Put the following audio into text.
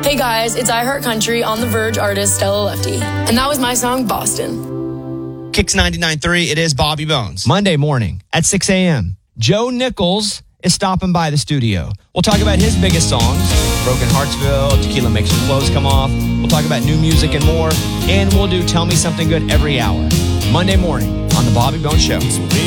Hey guys, it's I Heart Country on The Verge artist Stella Lefty. And that was my song, Boston. Kicks 99.3, it is Bobby Bones. Monday morning at 6 a.m., Joe Nichols is stopping by the studio. We'll talk about his biggest songs, Broken Heartsville, Tequila Makes Your Clothes Come Off. We'll talk about new music and more. And we'll do Tell Me Something Good every hour. Monday morning on The Bobby Bones Show.